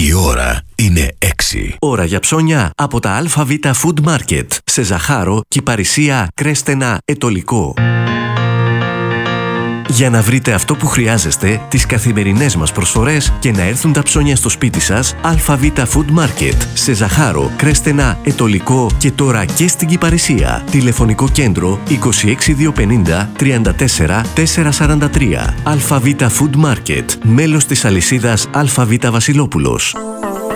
Η ώρα είναι 6. Ώρα για ψώνια από τα ΑΒ Food Market σε Ζαχάρο, Κυπαρισία, Κρέστενα, Ετωλικό. Για να βρείτε αυτό που χρειάζεστε, τις καθημερινές μας προσφορές και να έρθουν τα ψώνια στο σπίτι σας, ΑΒ Food Market σε Ζαχάρο, Κρέστενα, Ετωλικό και τώρα και στην Κυπαρισία. Τηλεφωνικό κέντρο 26250 34 443. ΑΒ Food Market, μέλος της αλυσίδας ΑΒ Βασιλόπουλος.